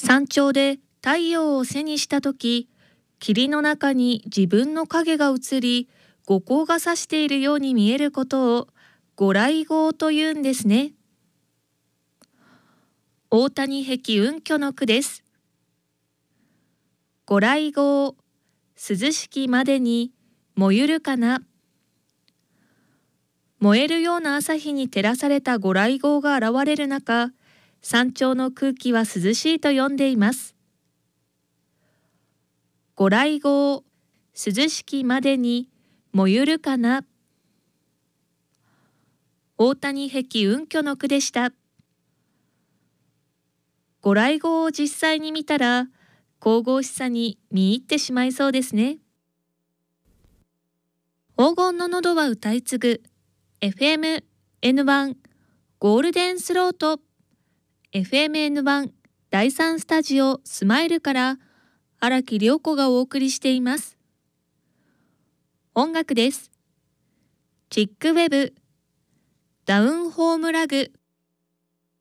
山頂で太陽を背にしたとき、霧の中に自分の影が映り、後光が差しているように見えることを御来光というんですね。大谷壁雲居の句です。御来光、涼しきまでに燃ゆるかな。燃えるような朝日に照らされた御来光が現れる中、山頂の空気は涼しいと読んでいます。御来光、涼しきまでに燃ゆるかな。大谷壁雲居の句でした。御来光を実際に見たら、神々しさに見入ってしまいそうですね。黄金の喉は歌い継ぐ FM-N1 ゴールデンスロート FM-N1 第3スタジオスマイルから荒木涼子がお送りしています。音楽です。チックウェブダウンホームラグ